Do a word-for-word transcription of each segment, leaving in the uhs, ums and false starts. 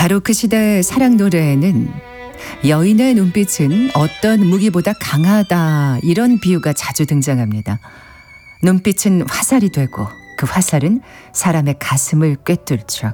바로 그 시대의 사랑 노래에는 여인의 눈빛은 어떤 무기보다 강하다, 이런 비유가 자주 등장합니다. 눈빛은 화살이 되고 그 화살은 사람의 가슴을 꿰뚫죠.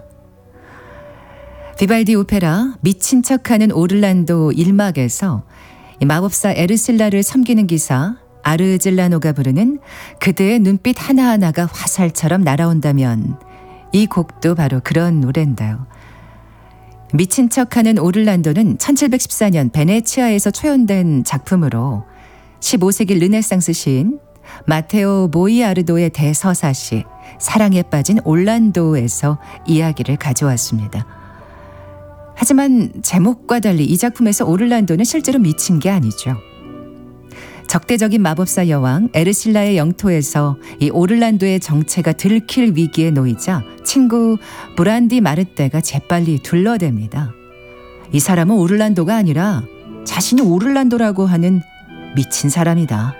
비발디 오페라 미친 척하는 오를란도 일 막에서 마법사 에르실라를 섬기는 기사 아르질라노가 부르는 그대의 눈빛 하나하나가 화살처럼 날아온다면, 이 곡도 바로 그런 노래인데요. 미친 척하는 오를란도는 천칠백십사 년 베네치아에서 초연된 작품으로 십오 세기 르네상스 시인 마테오 모이아르도의 대서사시 사랑에 빠진 올란도에서 이야기를 가져왔습니다. 하지만 제목과 달리 이 작품에서 오를란도는 실제로 미친 게 아니죠. 적대적인 마법사 여왕 에르실라의 영토에서 이 오를란도의 정체가 들킬 위기에 놓이자 친구 브란디 마르떼가 재빨리 둘러댑니다. 이 사람은 오를란도가 아니라 자신이 오를란도라고 하는 미친 사람이다.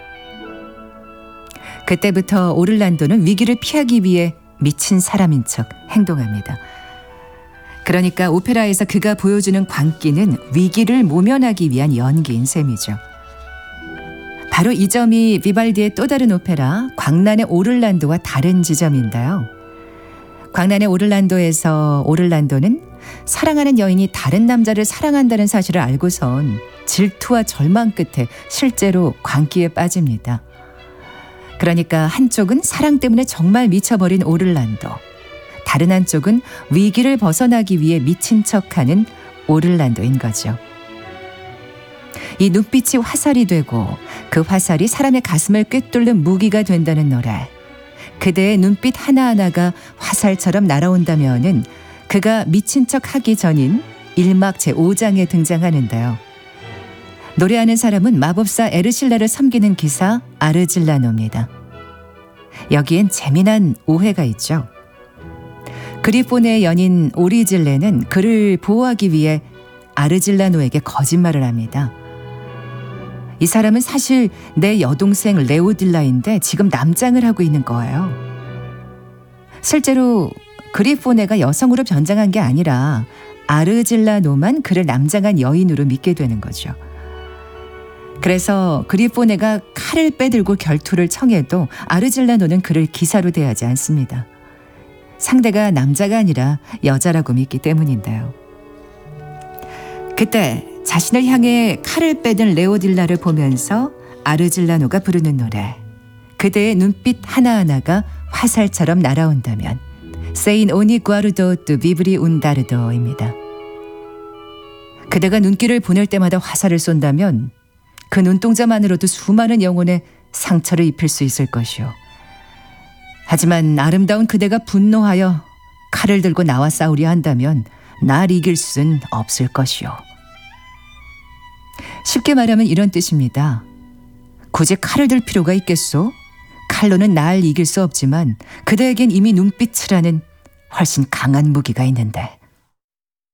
그때부터 오를란도는 위기를 피하기 위해 미친 사람인 척 행동합니다. 그러니까 오페라에서 그가 보여주는 광기는 위기를 모면하기 위한 연기인 셈이죠. 바로 이 점이 비발디의 또 다른 오페라 광란의 오를란도와 다른 지점인데요. 광란의 오를란도에서 오를란도는 사랑하는 여인이 다른 남자를 사랑한다는 사실을 알고선 질투와 절망 끝에 실제로 광기에 빠집니다. 그러니까 한쪽은 사랑 때문에 정말 미쳐버린 오를란도, 다른 한쪽은 위기를 벗어나기 위해 미친 척하는 오를란도인 거죠. 이 눈빛이 화살이 되고 그 화살이 사람의 가슴을 꿰뚫는 무기가 된다는 노래. 그대의 눈빛 하나하나가 화살처럼 날아온다면은 그가 미친 척 하기 전인 일 막 제오 장에 등장하는데요. 노래하는 사람은 마법사 에르실라를 섬기는 기사 아르질라노입니다. 여기엔 재미난 오해가 있죠. 그리포네의 연인 오리질레는 그를 보호하기 위해 아르질라노에게 거짓말을 합니다. 이 사람은 사실 내 여동생 레오딜라인데 지금 남장을 하고 있는 거예요. 실제로 그리포네가 여성으로 변장한 게 아니라 아르질라노만 그를 남장한 여인으로 믿게 되는 거죠. 그래서 그리포네가 칼을 빼들고 결투를 청해도 아르질라노는 그를 기사로 대하지 않습니다. 상대가 남자가 아니라 여자라고 믿기 때문인데요. 그때 자신을 향해 칼을 빼든 레오딜라를 보면서 아르질라노가 부르는 노래, 그대의 눈빛 하나하나가 화살처럼 날아온다면 세인 오니 구아르도 뚜 비브리 운다르도입니다. 그대가 눈길을 보낼 때마다 화살을 쏜다면 그 눈동자만으로도 수많은 영혼에 상처를 입힐 수 있을 것이오. 하지만 아름다운 그대가 분노하여 칼을 들고 나와 싸우려 한다면 날 이길 수는 없을 것이오. 쉽게 말하면 이런 뜻입니다. 굳이 칼을 들 필요가 있겠소? 칼로는 날 이길 수 없지만 그대에겐 이미 눈빛이라는 훨씬 강한 무기가 있는데.